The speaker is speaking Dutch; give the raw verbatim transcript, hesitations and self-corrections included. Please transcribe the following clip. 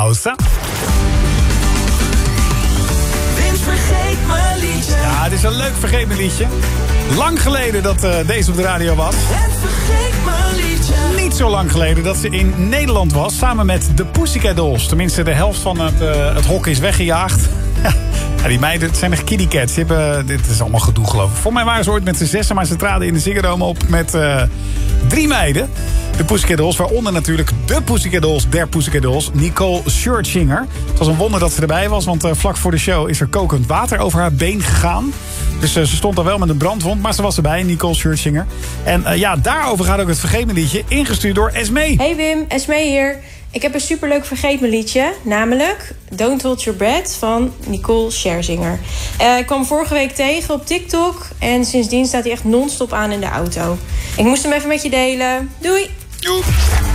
pauze. Wim, vergeet mijn liedje. Ja, het is een leuk vergeet me liedje. Lang geleden dat uh, deze op de radio was. En vergeet mijn liedje. Niet zo lang geleden dat ze in Nederland was. Samen met de Pussycat Dolls. Tenminste, de helft van het, uh, het hok is weggejaagd. Ja, die meiden, het zijn echt kitty cats. Die hebben, dit is allemaal gedoe, geloof ik. Voor mij waren ze ooit met z'n zessen, maar ze traden in de Ziggo Dome op met uh, drie meiden. De Pussycat Dolls, waaronder natuurlijk de Pussycat Dolls der Pussycat Dolls, Nicole Scherzinger. Het was een wonder dat ze erbij was, want uh, vlak voor de show is er kokend water over haar been gegaan. Dus uh, ze stond al wel met een brandwond, maar ze was erbij, Nicole Scherzinger. En uh, ja, daarover gaat ook het vergeet me liedje, ingestuurd door Esmee. Hey Wim, Esmee hier. Ik heb een superleuk vergeet me liedje, namelijk Don't Hold Your Breath van Nicole Scherzinger. Uh, ik kwam hem vorige week tegen op TikTok en sindsdien staat hij echt non-stop aan in de auto. Ik moest hem even met je delen. Doei! Doei!